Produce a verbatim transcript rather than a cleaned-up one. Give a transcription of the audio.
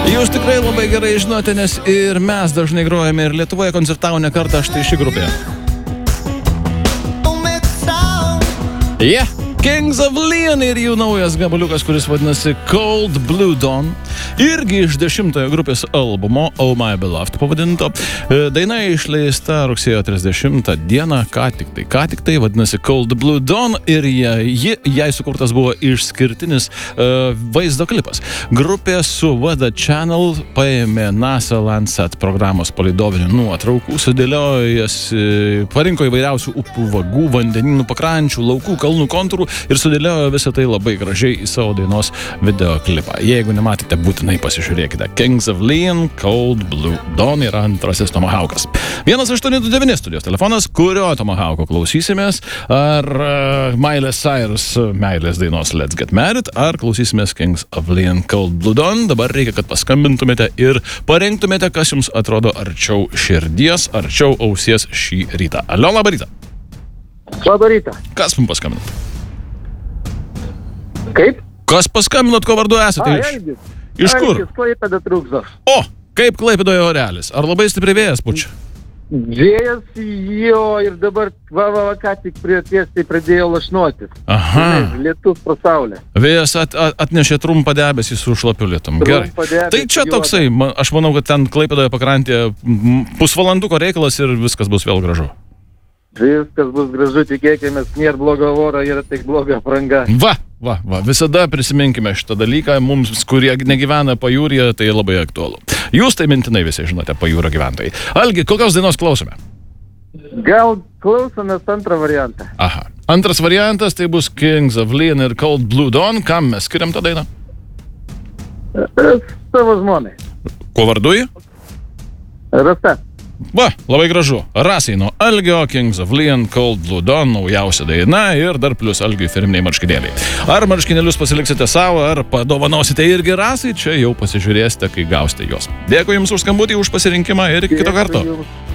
Jūs tikrai labai gerai žinote, nes ir mes dažnai grojame ir Lietuvoje koncertavo ne kartą štai ši grupė. Yeah, Kings of Leon ir jų naujas gabaliukas, kuris vadinasi Cold Blue Dawn. Irgi iš dešimtojo grupės albumo Oh My Beloved pavadinto. Daina išleista rugsėjo trisdešimtą dieną, ką tik tai, ką tik tai vadinasi Cold Blue Dawn ir ji, jai sukurtas buvo išskirtinis uh, vaizdo klipas. Grupė su Weather Channel paėmė NASA Landsat programos palydovinių nuotraukų, sudėliojo jas, parinko įvairiausių upių vagų, vandeninų pakrančių, laukų, kalnų kontūrų ir sudėliojo visą tai labai gražiai į savo dainos videoklipą. Jeigu nematėte, būtinai pasižiūrėkite. Kings of Leon, Cold Blue Dawn yra antrasis Tomahawkas. vienas aštuoni du devyni studijos telefonas, kurio Tomahawko klausysimės. Ar uh, Miley Cyrus meilės dainos Let's Get Married, ar klausysimės Kings of Leon, Cold Blue Dawn. Dabar reikia, kad paskambintumėte ir parengtumėte, kas jums atrodo arčiau širdies, arčiau ausies šį rytą. Alio, labą rytą. Labą rytą. Kas mums paskambinot? Kaip? Kas paskambinot, ko vardu esate? A, iš, Elgis. iš kur? Elgis, Klaipėda trūksta. O, kaip Klaipėdoje orelis? Ar labai stipri vėjas pučia? Vėjas jo ir dabar va, va, va, ką tik prie tiesiai pradėjo lašnuotis. Aha. Lietus pro saulę. Vėjas at, at, atnešė trumpą debesį su šlapiu lietum. Gerai. Debesį, Tai čia toksai, man, aš manau, kad ten Klaipėdoje pakrantėje pusvalanduko reikalas ir viskas bus vėl gražu. Viskas bus gražu, tikėkime, nėra blogo oro, yra tik bloga apranga. Va, va, va, visada prisiminkime šitą dalyką, mums, kurie negyvena pajūryje, tai labai aktualu. Jūs tai mintinai visi žinote, pajūrio gyventojai. Algi, kokios dainos klausome? Gal klausomės antrą variantą. Aha. Antras variantas tai bus Kings of Leon ir Cold Blue Dawn. Kam mes skiriam tą dainą? Savo žmonai. Kuo vardu ji? Rasa. Va, labai gražu. Rasai nuo Algio, Kings of Leon, Cold Blue Dawn, naujausia daina ir dar plus Algiui firminiai marškinėliai. Ar marškinėlius pasiliksite savo, ar padovanosite irgi Rasai, čia jau pasižiūrėsite, kai gausite juos. Dėkui Jums už skambutį, už pasirinkimą ir iki kito karto. Jums.